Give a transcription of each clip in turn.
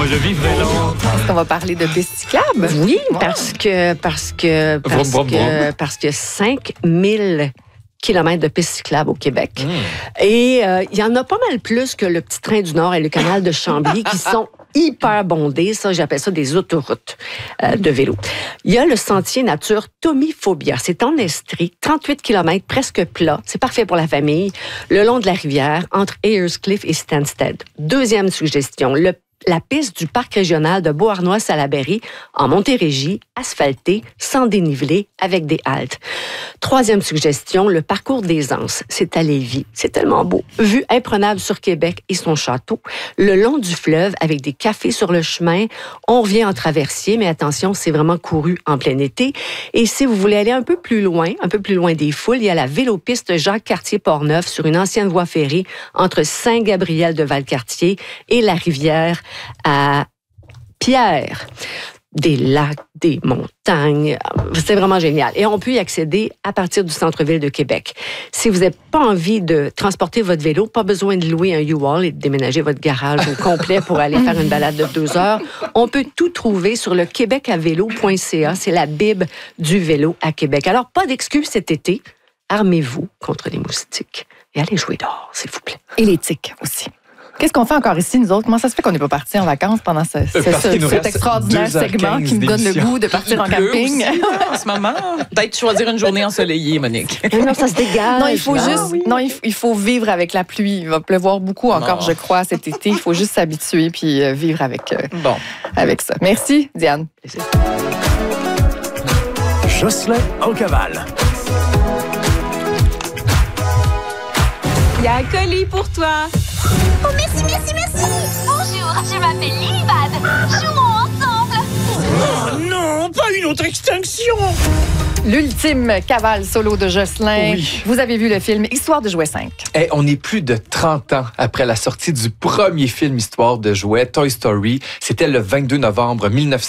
je vivrai longtemps. Est-ce qu'on va parler de pistes cyclables? Oui, parce que 5000 kilomètres de pistes cyclables au Québec. Et il y en a pas mal plus que le petit train du Nord et le canal de Chambly qui sont hyper bondés. Ça, j'appelle ça des autoroutes de vélo. Il y a le sentier nature Tomiphobia. C'est en Estrie, 38 km, presque plat. C'est parfait pour la famille, le long de la rivière, entre Ayerscliff et Stansted. Deuxième suggestion, la piste du parc régional de Beauharnois-Salaberry en Montérégie, asphaltée, sans dénivelé, avec des haltes. Troisième suggestion, le parcours des Anses. C'est à Lévis. C'est tellement beau. Vue imprenable sur Québec et son château. Le long du fleuve, avec des cafés sur le chemin. On revient en traversier, mais attention, c'est vraiment couru en plein été. Et si vous voulez aller un peu plus loin des foules, il y a la vélopiste Jacques-Cartier-Portneuf sur une ancienne voie ferrée entre Saint-Gabriel-de-Valcartier et la rivière à Pierre. Des lacs, des montagnes. C'est vraiment génial. Et on peut y accéder à partir du centre-ville de Québec. Si vous n'avez pas envie de transporter votre vélo, pas besoin de louer un U-Haul et de déménager votre garage au complet pour aller faire une balade de 2 heures. On peut tout trouver sur le québecavelo.ca. C'est la Bible du vélo à Québec. Alors, pas d'excuses cet été. Armez-vous contre les moustiques et allez jouer dehors, s'il vous plaît. Et les tiques aussi. Qu'est-ce qu'on fait encore ici, nous autres? Comment ça se fait qu'on n'est pas partis en vacances pendant cet extraordinaire segment qui me donne le goût de partir en camping? Aussi, en ce moment. Peut-être choisir une journée ensoleillée, Monique. Non, ça se dégage. Non, il faut vivre avec la pluie. Il va pleuvoir beaucoup encore, je crois, cet été. Il faut juste s'habituer puis vivre avec ça. Merci, Diane. Jocelyn en cavale. Il y a un colis pour toi. Oh, merci. Bonjour, je m'appelle Lilibad. Jouons ensemble. Oh non, pas une autre extinction. L'ultime cavale solo de Jocelyn. Oui. Vous avez vu le film Histoire de jouets 5. On est plus de 30 ans après la sortie du premier film Histoire de jouets, Toy Story. C'était le 22 novembre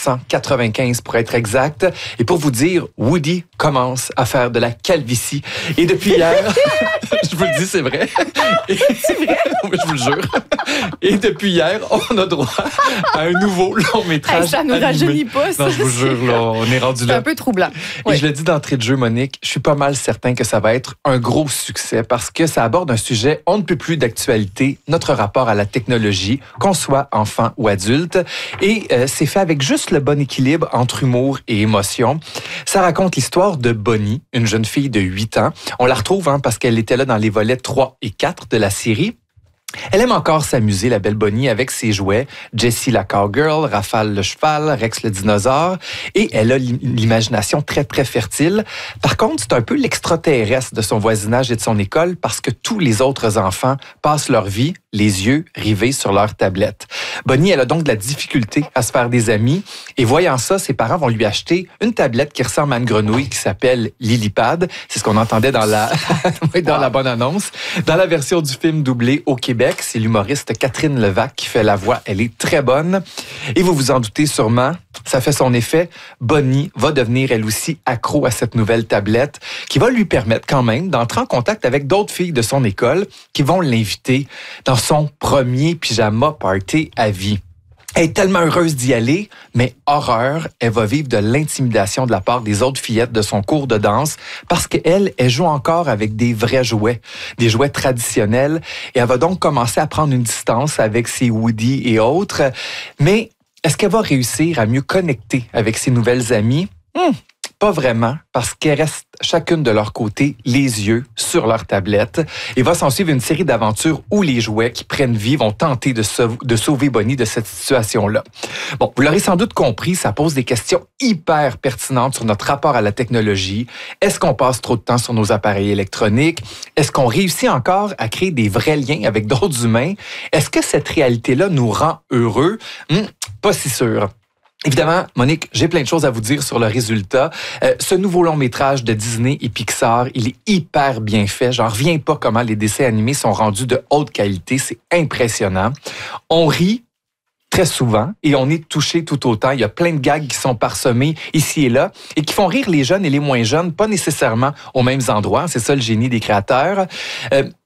1995 pour être exact. Et pour vous dire, Woody commence à faire de la calvitie. Et depuis hier, je vous le dis, c'est vrai. C'est vrai? Je vous le jure. Et depuis hier, on a droit à un nouveau long métrage. Hey, ça nous rajeunit pas, ça. Non, je vous jure, là, on est rendu là. C'est un peu troublant. Et je le dis d'entrée de jeu, Monique, je suis pas mal certain que ça va être un gros succès parce que ça aborde un sujet on ne peut plus d'actualité, notre rapport à la technologie, qu'on soit enfant ou adulte. Et c'est fait avec juste le bon équilibre entre humour et émotion. Ça raconte l'histoire de Bonnie, une jeune fille de 8 ans. On la retrouve parce qu'elle était là dans les volets 3 et 4 de la série. Elle aime encore s'amuser, la belle Bonnie, avec ses jouets. Jessie la cowgirl, Rafale le cheval, Rex le dinosaure. Et elle a l'imagination très, très fertile. Par contre, c'est un peu l'extraterrestre de son voisinage et de son école parce que tous les autres enfants passent leur vie les yeux rivés sur leur tablette. Bonnie, elle a donc de la difficulté à se faire des amis. Et voyant ça, ses parents vont lui acheter une tablette qui ressemble à une grenouille qui s'appelle Lilipad. C'est ce qu'on entendait dans la bonne annonce. Dans la version du film doublé au Québec, c'est l'humoriste Catherine Levac qui fait la voix. Elle est très bonne. Et vous vous en doutez sûrement, ça fait son effet. Bonnie va devenir elle aussi accro à cette nouvelle tablette qui va lui permettre quand même d'entrer en contact avec d'autres filles de son école qui vont l'inviter dans son premier pyjama party à vie. Elle est tellement heureuse d'y aller, mais horreur, elle va vivre de l'intimidation de la part des autres fillettes de son cours de danse parce qu'elle joue encore avec des vrais jouets, des jouets traditionnels, et elle va donc commencer à prendre une distance avec ses Woody et autres. Mais est-ce qu'elle va réussir à mieux connecter avec ses nouvelles amies? Pas vraiment, parce qu'elles restent chacune de leur côté, les yeux sur leur tablette. Et va s'en suivre une série d'aventures où les jouets qui prennent vie vont tenter de sauver Bonnie de cette situation-là. Bon, vous l'aurez sans doute compris, ça pose des questions hyper pertinentes sur notre rapport à la technologie. Est-ce qu'on passe trop de temps sur nos appareils électroniques? Est-ce qu'on réussit encore à créer des vrais liens avec d'autres humains? Est-ce que cette réalité-là nous rend heureux? Pas si sûr. Évidemment, Monique, j'ai plein de choses à vous dire sur le résultat. Ce nouveau long-métrage de Disney et Pixar, il est hyper bien fait. J'en reviens pas comment les dessins animés sont rendus de haute qualité. C'est impressionnant. On rit très souvent et on est touché tout autant. Il y a plein de gags qui sont parsemés ici et là et qui font rire les jeunes et les moins jeunes, pas nécessairement aux mêmes endroits. C'est ça le génie des créateurs.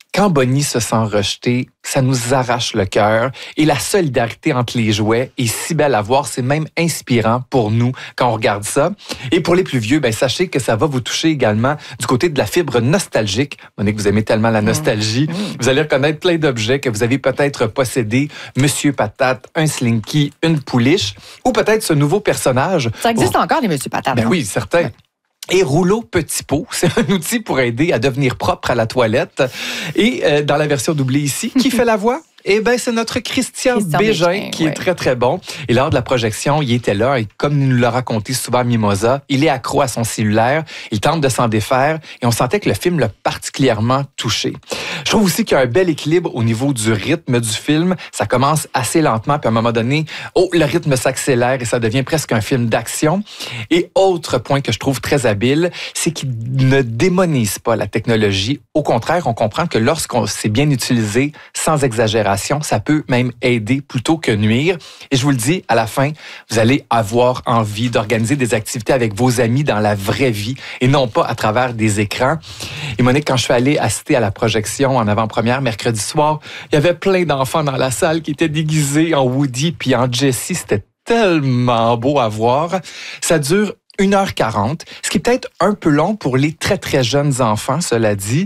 Quand Bonnie se sent rejetée, ça nous arrache le cœur. Et la solidarité entre les jouets est si belle à voir. C'est même inspirant pour nous quand on regarde ça. Et pour les plus vieux, sachez que ça va vous toucher également du côté de la fibre nostalgique. Monique, vous aimez tellement la nostalgie. Vous allez reconnaître plein d'objets que vous avez peut-être possédés. Monsieur Patate, un Slinky, une pouliche, ou peut-être ce nouveau personnage. Ça existe encore, les Monsieur Patate. Oui, certain. Ouais. Et Rouleau Petit Pot, c'est un outil pour aider à devenir propre à la toilette. Et dans la version doublée ici, qui fait la voix? C'est notre Christian Bégin qui est très, très bon. Et lors de la projection, il était là et comme il nous l'a raconté souvent Mimosa, il est accro à son cellulaire, il tente de s'en défaire et on sentait que le film l'a particulièrement touché. Je trouve aussi qu'il y a un bel équilibre au niveau du rythme du film. Ça commence assez lentement puis à un moment donné, le rythme s'accélère et ça devient presque un film d'action. Et autre point que je trouve très habile, c'est qu'il ne démonise pas la technologie. Au contraire, on comprend que lorsqu'on s'est bien utilisé, sans exagération, ça peut même aider plutôt que nuire. Et je vous le dis, à la fin, vous allez avoir envie d'organiser des activités avec vos amis dans la vraie vie et non pas à travers des écrans. Et Monique, quand je suis allée assister à la projection en avant-première mercredi soir, il y avait plein d'enfants dans la salle qui étaient déguisés en Woody puis en Jessie. C'était tellement beau à voir. Ça dure 1h40, ce qui est peut-être un peu long pour les très, très jeunes enfants, cela dit.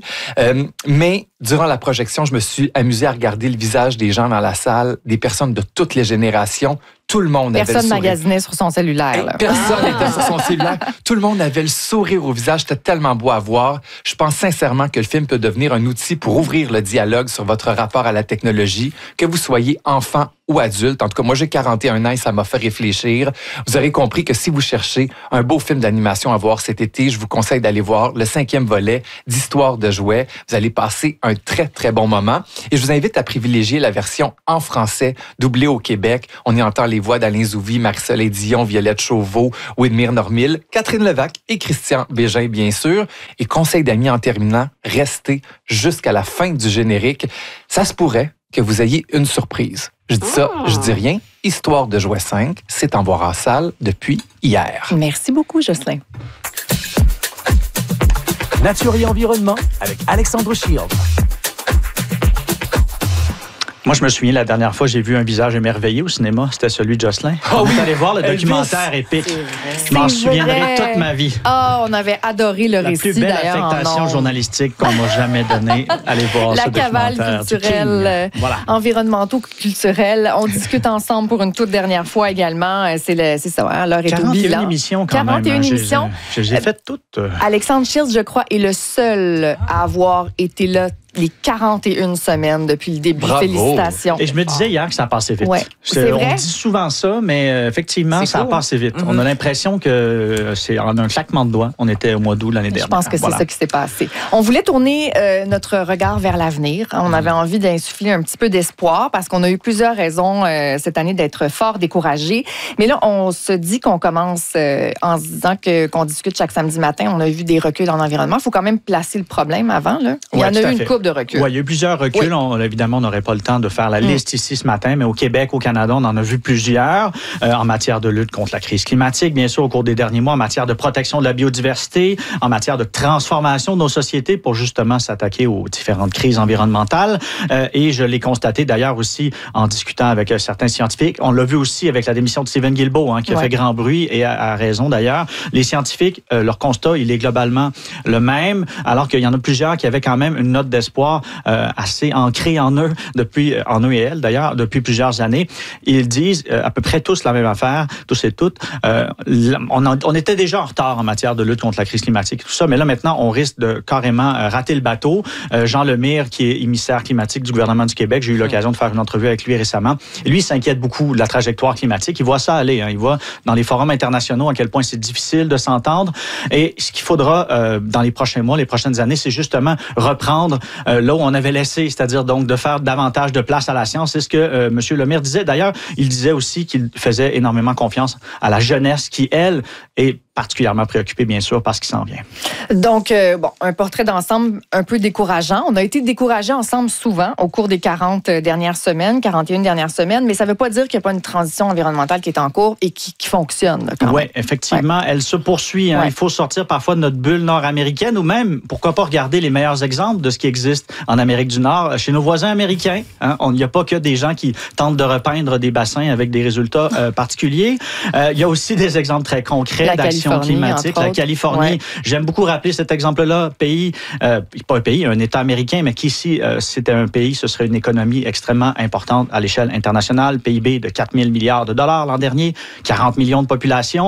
Mais durant la projection, je me suis amusée à regarder le visage des gens dans la salle, des personnes de toutes les générations. Tout le monde avait le sourire. Personne magasinait sur son cellulaire. Personne n'était sur son cellulaire. Tout le monde avait le sourire au visage. C'était tellement beau à voir. Je pense sincèrement que le film peut devenir un outil pour ouvrir le dialogue sur votre rapport à la technologie, que vous soyez enfant ou adulte. En tout cas, moi, j'ai 41 ans et ça m'a fait réfléchir. Vous aurez compris que si vous cherchez un beau film d'animation à voir cet été, je vous conseille d'aller voir le 5e volet d'Histoire de jouets. Vous allez passer un très, très bon moment. Et je vous invite à privilégier la version en français, doublée au Québec. On y entend les voix d'Alain Zouvi, Marie-Soleil Dion, Violette Chauveau, Widmir Normil, Catherine Levac et Christian Bégin, bien sûr. Et conseil d'amis en terminant, restez jusqu'à la fin du générique. Ça se pourrait que vous ayez une surprise. Je dis ça, je dis rien. Histoire de jouets 5, c'est en voir en salle depuis hier. Merci beaucoup, Jocelyn. Nature et environnement avec Alexandre Shield. Moi, je me souviens, la dernière fois, j'ai vu un visage émerveillé au cinéma. C'était celui de Jocelyn. On est allé voir le documentaire épique. Je m'en souviendrai toute ma vie. On avait adoré le récit, d'ailleurs. La plus belle affectation journalistique qu'on m'a jamais donnée. Allez voir ce documentaire. La cavale culturelle, environnementaux culturels. On discute ensemble pour une toute dernière fois également. C'est ça, l'heure est au bilan. 41 émissions quand même. 41 émissions. J'ai fait toutes. Alexandre Shields, je crois, est le seul à avoir été là les 41 semaines depuis le début. Bravo. Félicitations. Et je me disais hier que ça a passé vite. Ouais. C'est vrai? On dit souvent ça, mais effectivement, ça a passé vite. On a l'impression que c'est en un claquement de doigts. On était au mois d'août l'année dernière. Je pense que c'est ça qui s'est passé. On voulait tourner notre regard vers l'avenir. On avait envie d'insuffler un petit peu d'espoir parce qu'on a eu plusieurs raisons cette année d'être fort découragés. Mais là, on se dit qu'on commence en se disant qu'on discute chaque samedi matin. On a vu des reculs en environnement. Il faut quand même placer le problème avant. Là. Il y en a eu une couple de reculs. Oui, il y a eu plusieurs reculs. Évidemment, on n'aurait pas le temps de faire la liste ici ce matin, mais au Québec, au Canada, on en a vu plusieurs en matière de lutte contre la crise climatique, bien sûr, au cours des derniers mois, en matière de protection de la biodiversité, en matière de transformation de nos sociétés pour justement s'attaquer aux différentes crises environnementales. Et je l'ai constaté d'ailleurs aussi en discutant avec certains scientifiques. On l'a vu aussi avec la démission de Stephen Guilbeault, qui a fait grand bruit et à raison d'ailleurs. Les scientifiques, leur constat, il est globalement le même, alors qu'il y en a plusieurs qui avaient quand même une note d'espoir assez ancrée en eux et elles d'ailleurs, depuis plusieurs années. Ils disent à peu près tous la même affaire, tous et toutes. On était déjà en retard en matière de lutte contre la crise climatique et tout ça, mais là maintenant, on risque de carrément rater le bateau. Jean Lemire, qui est émissaire climatique du gouvernement du Québec, j'ai eu l'occasion de faire une entrevue avec lui récemment. Et lui, il s'inquiète beaucoup de la trajectoire climatique. Il voit ça aller. Il voit dans les forums internationaux à quel point c'est difficile de s'entendre. Et ce qu'il faudra dans les prochains mois, les prochaines années, c'est justement reprendre là où on avait laissé, c'est-à-dire donc de faire davantage de place à la science. C'est ce que M. Lemire disait. D'ailleurs, il disait aussi qu'il faisait énormément confiance à la jeunesse qui, elle, est particulièrement préoccupés, bien sûr, par ce qui s'en vient. Donc, un portrait d'ensemble un peu décourageant. On a été découragés ensemble souvent au cours des 41 dernières semaines, mais ça ne veut pas dire qu'il n'y a pas une transition environnementale qui est en cours et qui fonctionne. Oui, effectivement, elle se poursuit. Hein. Ouais. Il faut sortir parfois de notre bulle nord-américaine ou même, pourquoi pas, regarder les meilleurs exemples de ce qui existe en Amérique du Nord, chez nos voisins américains. Hein. Il n'y a pas que des gens qui tentent de repeindre des bassins avec des résultats particuliers. Il y a aussi des exemples très concrets d'action climatique. La Californie, j'aime beaucoup rappeler cet exemple-là, un État américain, mais qu'ici, c'était un pays, ce serait une économie extrêmement importante à l'échelle internationale, PIB de 4 000 milliards de dollars l'an dernier, 40 millions de population.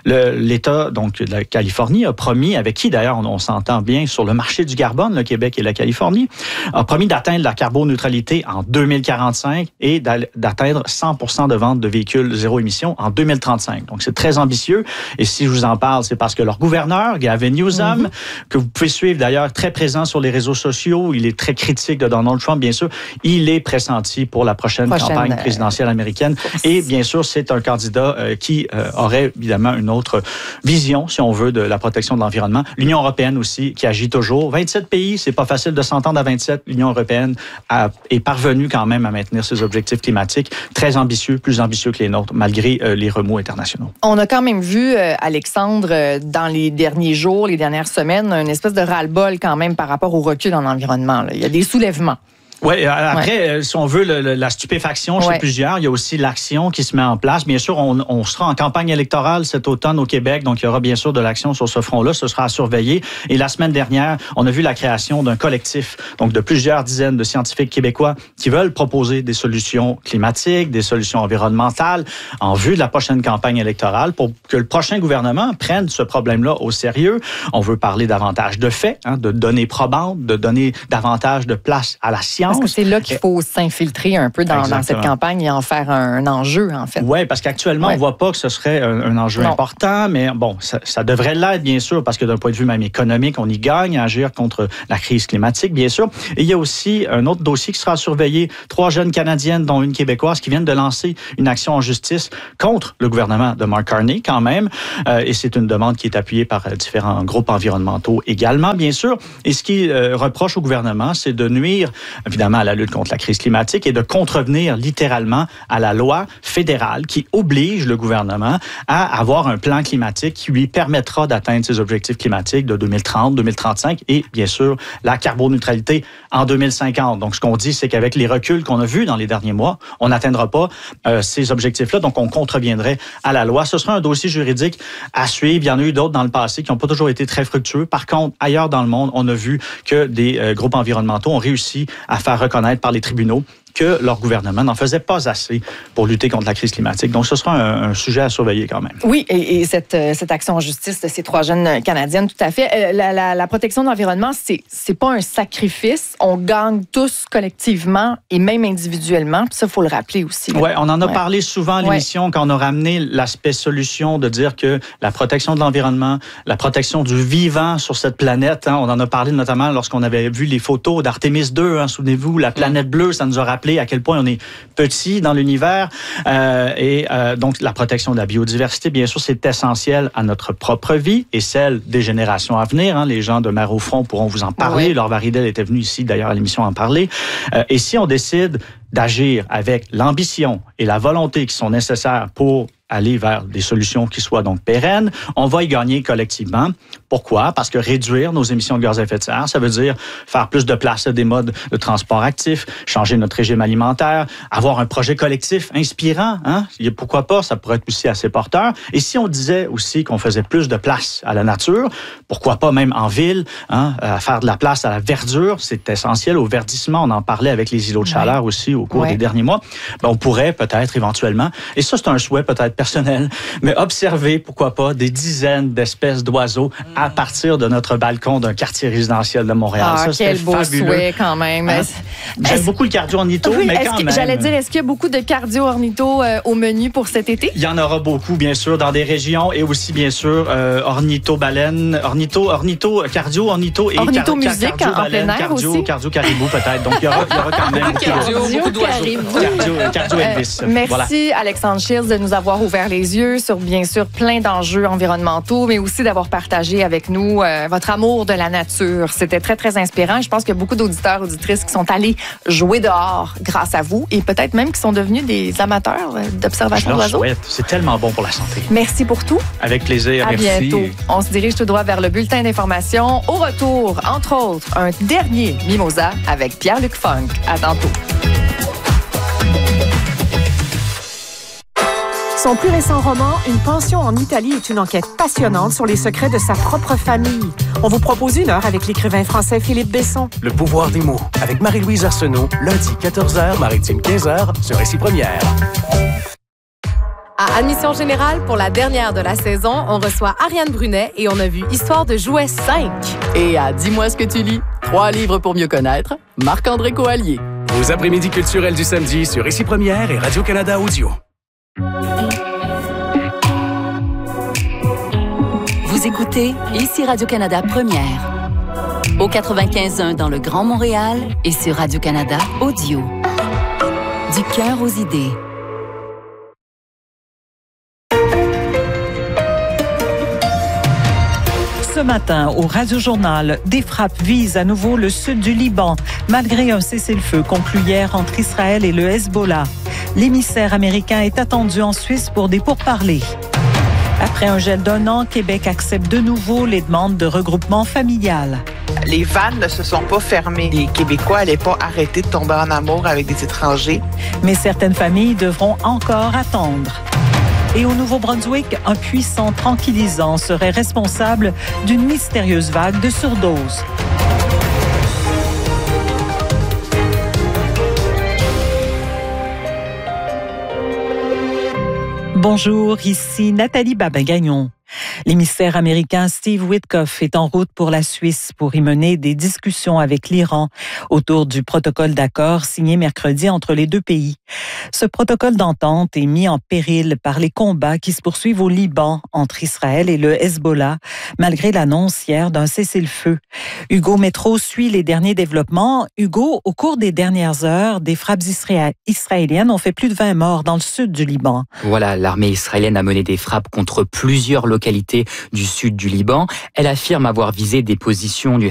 L'État, donc, de la Californie a promis, avec qui d'ailleurs on s'entend bien sur le marché du carbone, le Québec et la Californie, a promis d'atteindre la carboneutralité en 2045 et d'atteindre 100% de vente de véhicules zéro émission en 2035. Donc, c'est très ambitieux. Et si je vous en parle, c'est parce que leur gouverneur, Gavin Newsom, que vous pouvez suivre d'ailleurs, très présent sur les réseaux sociaux, il est très critique de Donald Trump, bien sûr, il est pressenti pour la prochaine campagne présidentielle américaine. Et bien sûr, c'est un candidat qui aurait évidemment une autre vision, si on veut, de la protection de l'environnement. L'Union européenne aussi, qui agit toujours. 27 pays, c'est pas facile de s'entendre à 27. L'Union européenne est parvenue quand même à maintenir ses objectifs climatiques très ambitieux, plus ambitieux que les nôtres, malgré les remous internationaux. On a quand même vu, Alexandre, dans les derniers jours, les dernières semaines, une espèce de ras-le-bol quand même par rapport au recul en environnement. Là. Il y a des soulèvements. Oui, après, si on veut la stupéfaction chez plusieurs, il y a aussi l'action qui se met en place. Bien sûr, on sera en campagne électorale cet automne au Québec, donc il y aura bien sûr de l'action sur ce front-là. Ce sera à surveiller. Et la semaine dernière, on a vu la création d'un collectif, donc de plusieurs dizaines de scientifiques québécois qui veulent proposer des solutions climatiques, des solutions environnementales en vue de la prochaine campagne électorale pour que le prochain gouvernement prenne ce problème-là au sérieux. On veut parler davantage de faits, de données probantes, de donner davantage de place à la science. Parce que c'est là qu'il faut s'infiltrer un peu dans cette campagne et en faire un enjeu, en fait. Oui, parce qu'actuellement, on ne voit pas que ce serait un enjeu important, mais bon, ça devrait l'être, bien sûr, parce que d'un point de vue même économique, on y gagne à agir contre la crise climatique, bien sûr. Et il y a aussi un autre dossier qui sera surveillé. 3 jeunes Canadiennes, dont une Québécoise, qui viennent de lancer une action en justice contre le gouvernement de Mark Carney, quand même. Et c'est une demande qui est appuyée par différents groupes environnementaux également, bien sûr. Et ce qui reproche au gouvernement, c'est de nuire, évidemment, à la lutte contre la crise climatique et de contrevenir littéralement à la loi fédérale qui oblige le gouvernement à avoir un plan climatique qui lui permettra d'atteindre ses objectifs climatiques de 2030, 2035 et bien sûr la carboneutralité en 2050. Donc ce qu'on dit, c'est qu'avec les reculs qu'on a vus dans les derniers mois, on n'atteindra pas ces objectifs-là, donc on contreviendrait à la loi. Ce sera un dossier juridique à suivre. Il y en a eu d'autres dans le passé qui n'ont pas toujours été très fructueux. Par contre, ailleurs dans le monde, on a vu que des groupes environnementaux ont réussi à faire reconnaître par les tribunaux que leur gouvernement n'en faisait pas assez pour lutter contre la crise climatique. Donc, ce sera un sujet à surveiller quand même. Oui, et cette action en justice de ces 3 jeunes Canadiennes, tout à fait. La protection de l'environnement, c'est pas un sacrifice. On gagne tous collectivement et même individuellement. Puis ça, il faut le rappeler aussi. Oui, on en a parlé souvent à l'émission quand on a ramené l'aspect solution de dire que la protection de l'environnement, la protection du vivant sur cette planète, on en a parlé notamment lorsqu'on avait vu les photos d'Artémis 2, souvenez-vous, la planète bleue, ça nous a rappelé à quel point on est petit dans l'univers. Donc, la protection de la biodiversité, bien sûr, c'est essentiel à notre propre vie et celle des générations à venir. Les gens de Mer au Front pourront vous en parler. Oui. Laure Varidel était venue ici, d'ailleurs, à l'émission en parler. Et si on décide d'agir avec l'ambition et la volonté qui sont nécessaires pour aller vers des solutions qui soient donc pérennes, on va y gagner collectivement. Pourquoi? Parce que réduire nos émissions de gaz à effet de serre, ça veut dire faire plus de place à des modes de transport actifs, changer notre régime alimentaire, avoir un projet collectif inspirant. Pourquoi pas? Ça pourrait être aussi assez porteur. Et si on disait aussi qu'on faisait plus de place à la nature, pourquoi pas même en ville, à faire de la place à la verdure, c'est essentiel au verdissement. On en parlait avec les îlots de chaleur aussi au cours des derniers mois. On pourrait peut-être éventuellement, et ça c'est un souhait peut-être personnel, mais observer, pourquoi pas, des dizaines d'espèces d'oiseaux à partir de notre balcon d'un quartier résidentiel de Montréal. Ah, ça, quel beau fabuleux. souhait quand même. Hein? J'aime beaucoup le cardio-ornitho, Oui, mais quand même... J'allais dire, est-ce qu'il y a beaucoup de cardio-ornitho au menu pour cet été? Il y en aura beaucoup, bien sûr, dans des régions et aussi, bien sûr, ornitho-baleine, cardio, ornitho et ornitho-musique en plein air aussi. Cardio-caribou peut-être. Donc, il y aura quand même beaucoup d'oiseaux. Cardio-Elvis. Merci, Voilà. Alexandre Shields, de nous avoir ouvert les yeux sur, bien sûr, plein d'enjeux environnementaux, mais aussi d'avoir partagé avec nous votre amour de la nature. C'était très, très inspirant. Et je pense qu'il y a beaucoup d'auditeurs, auditrices qui sont allés jouer dehors grâce à vous et peut-être même qui sont devenus des amateurs d'observation d'oiseaux. C'est tellement bon pour la santé. Merci pour tout. Avec plaisir. À Merci. bientôt. On se dirige tout droit vers le bulletin d'information. Au retour, entre autres, un dernier Mimosa avec Pierre-Luc Funk. À tantôt. Son plus récent roman, Une pension en Italie, est une enquête passionnante sur les secrets de sa propre famille. On vous propose 1 heure avec l'écrivain français Philippe Besson. Le pouvoir des mots avec Marie-Louise Arsenault, lundi 14h, mardi 15h sur Récit Première. À Admission Générale, pour la dernière de la saison, on reçoit Ariane Brunet et on a vu Histoire de jouets 5. Et à Dis-moi ce que tu lis, 3 livres pour mieux connaître, Marc-André Coallier. Vos après-midi culturels du samedi sur Récit Première et Radio-Canada Audio. Vous écoutez ici Radio-Canada Première. Au 95.1 dans le Grand Montréal et sur Radio-Canada Audio. Du cœur aux idées. Ce matin, au Radio-Journal, des frappes visent à nouveau le sud du Liban, malgré un cessez-le-feu conclu hier entre Israël et le Hezbollah. L'émissaire américain est attendu en Suisse pour des pourparlers. Après un gel d'1 an, Québec accepte de nouveau les demandes de regroupement familial. Les vannes ne se sont pas fermées. Les Québécois n'allaient pas arrêter de tomber en amour avec des étrangers. Mais certaines familles devront encore attendre. Et au Nouveau-Brunswick, un puissant tranquillisant serait responsable d'une mystérieuse vague de surdose. Bonjour, ici Nathalie Babin-Gagnon. L'émissaire américain Steve Witkoff est en route pour la Suisse pour y mener des discussions avec l'Iran autour du protocole d'accord signé mercredi entre les deux pays. Ce protocole d'entente est mis en péril par les combats qui se poursuivent au Liban entre Israël et le Hezbollah, malgré l'annonce hier d'un cessez-le-feu. Hugo Métro suit les derniers développements. Hugo, au cours des dernières heures, des frappes israéliennes ont fait plus de 20 morts dans le sud du Liban. Voilà, l'armée israélienne a mené des frappes contre plusieurs localités du sud du Liban. Elle affirme avoir visé des positions du